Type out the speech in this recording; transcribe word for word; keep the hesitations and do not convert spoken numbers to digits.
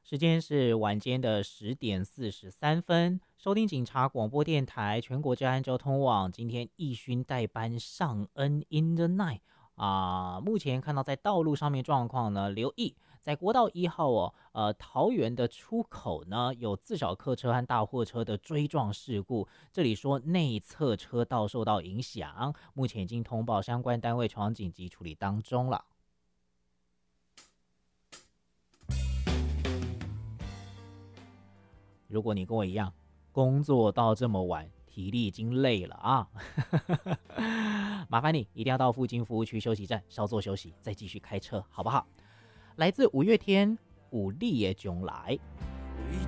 时间是晚间的十点四十三分，收听警察广播电台全国治安交通网。今天义勋代班上恩 in the night 啊、目前看到在道路上面状况呢，留意在国道一号哦，呃，桃园的出口呢有自小客车和大货车的追撞事故，这里说内侧车道受到影响，目前已经通报相关单位前往紧急处理当中了。如果你跟我一样，工作到这么晚，体力已经累了啊，麻烦你一定要到附近服务区休息站稍作休息，再继续开车，好不好？来自五月天，有你的将来。